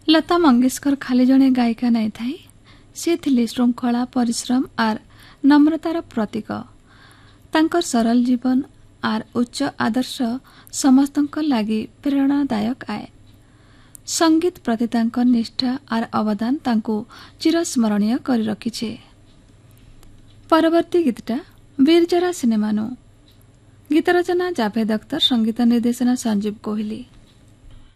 लता मंगेशकर खाली जड़े गायिका नहीं थाई, सी थिले श्रृंखला परिश्रम आर नम्रतार प्रतीक। तांकर सरल जीवन आर उच्च आदर्श समस्तक लागि प्रेरणादायक आए। संगीत प्रति तांकर निष्ठा आर अवदान तांको चिरस्मरणीय करि रखिछे। परवर्ती गीतटा वीरजरा सिनेमानु। गीत रचना जावेद अख्तर, संगीत निर्देशना संजीव कोहली।